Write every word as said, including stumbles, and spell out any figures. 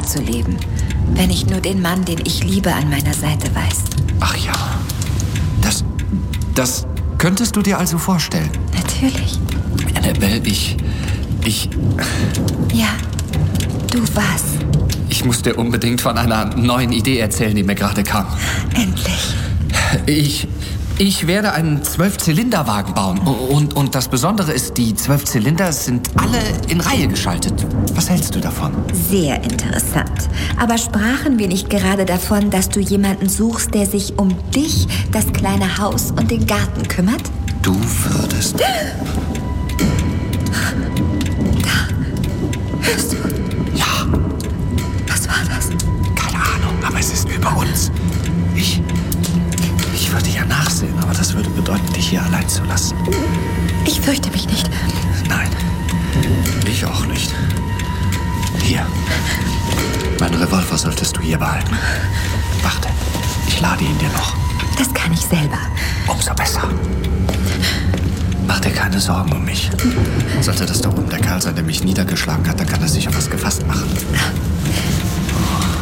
zu leben. Wenn ich nur den Mann, den ich liebe, an meiner Seite weiß. Ach ja. Das, das könntest du dir also vorstellen? Natürlich. Annabelle, ich, ich... Ja, du was? Ich muss dir unbedingt von einer neuen Idee erzählen, die mir gerade kam. Endlich. Ich... Ich werde einen Zwölf-Zylinder-Wagen bauen. Und, und das Besondere ist, die zwölf Zylinder sind alle in Reihe geschaltet. Was hältst du davon? Sehr interessant. Aber sprachen wir nicht gerade davon, dass du jemanden suchst, der sich um dich, das kleine Haus und den Garten kümmert? Du würdest... Da. Hörst du? Ja. Was war das? Keine Ahnung, aber es ist über uns. Ich... Ich würde ja nachsehen, aber das würde bedeuten, dich hier allein zu lassen. Ich fürchte mich nicht. Nein, ich auch nicht. Hier. Mein Revolver solltest du hier behalten. Warte, ich lade ihn dir noch. Das kann ich selber. Umso besser. Mach dir keine Sorgen um mich. Sollte das da oben der Kerl sein, der mich niedergeschlagen hat, dann kann er sich auf was gefasst machen.